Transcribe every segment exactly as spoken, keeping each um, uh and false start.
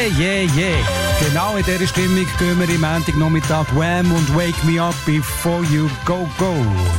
yeah, yeah. Genau in dieser Stimmung gehen wir im Montagnachmittag Wham und Wake Me Up Before You Go Go.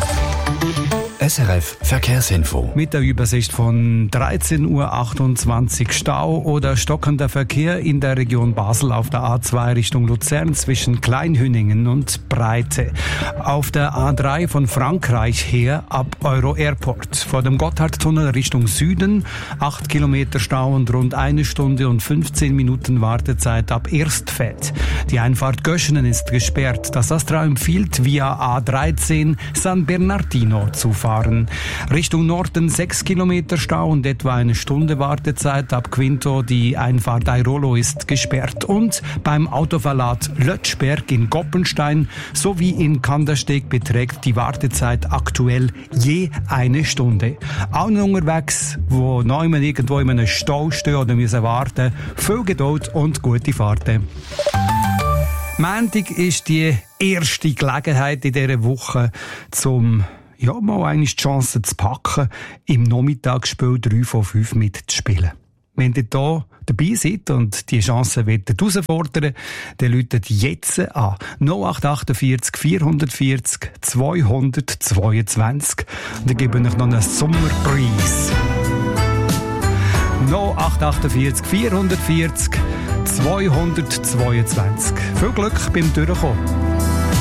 S R F Verkehrsinfo. Mit der Übersicht von dreizehn Uhr achtundzwanzig Stau oder stockender Verkehr in der Region Basel auf der A zwei Richtung Luzern zwischen Kleinhüningen und Breite. Auf der A drei von Frankreich her ab Euro Airport. Vor dem Gotthardtunnel Richtung Süden acht Kilometer Stau und rund eine Stunde und fünfzehn Minuten Wartezeit ab Erstfeld. Die Einfahrt Göschenen ist gesperrt. Das Astra empfiehlt via A dreizehn San Bernardino zu fahren. Richtung Norden sechs Kilometer Stau und etwa eine Stunde Wartezeit ab Quinto. Die Einfahrt Airolo ist gesperrt. Und beim Autoverlad Lötschberg in Goppenstein sowie in Kandersteg beträgt die Wartezeit aktuell je eine Stunde. Allen unterwegs, wo neu irgendwo in einem Stau stehen oder müssen warten, viel Geduld und gute Fahrten. Montag ist die erste Gelegenheit in dieser Woche, zum ja, mal eine Chance zu packen, im Nachmittagsspiel drei von fünf mitzuspielen. Wenn ihr hier dabei seid und die Chance herausfordern, dann läutet jetzt an null acht achtundvierzig vierhundertvierzig zweihundertzweiundzwanzig und dann gebe ich euch noch einen Sommerpreis. null acht achtundvierzig vierhundertvierzig zweihundertzweiundzwanzig. Viel Glück beim Durchkommen.